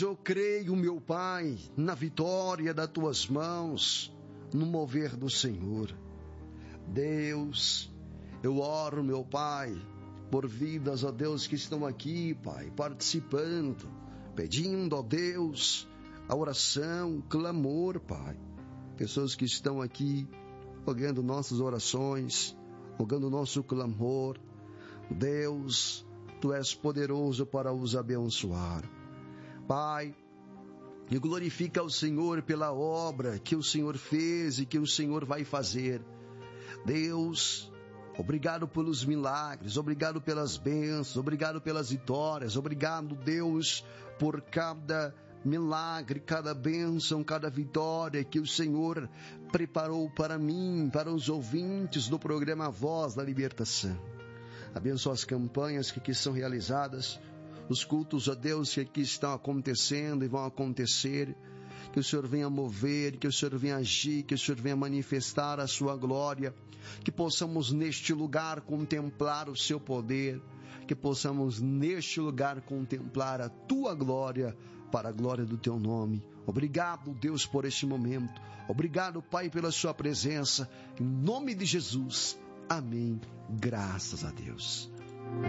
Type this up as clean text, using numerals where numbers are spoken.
Eu creio, meu Pai, na vitória das tuas mãos, no mover do Senhor. Deus, eu oro, meu Pai, por vidas, ó Deus, que estão aqui, Pai, participando, pedindo, ó Deus, a oração, o clamor, Pai. Pessoas que estão aqui, rogando nossas orações, rogando nosso clamor. Deus, Tu és poderoso para os abençoar. Pai, e glorifica o Senhor pela obra que o Senhor fez e que o Senhor vai fazer. Deus, obrigado pelos milagres, obrigado pelas bênçãos, obrigado pelas vitórias, obrigado, Deus, por cada milagre, cada bênção, cada vitória que o Senhor preparou para mim, para os ouvintes do programa Voz da Libertação. Abençoa as campanhas que aqui são realizadas, os cultos a Deus que aqui estão acontecendo e vão acontecer. Que o Senhor venha mover, que o Senhor venha agir, que o Senhor venha manifestar a sua glória, que possamos neste lugar contemplar o seu poder, que possamos neste lugar contemplar a tua glória, para a glória do teu nome. Obrigado, Deus, por este momento. Obrigado, Pai, pela sua presença. Em nome de Jesus. Amém. Graças a Deus.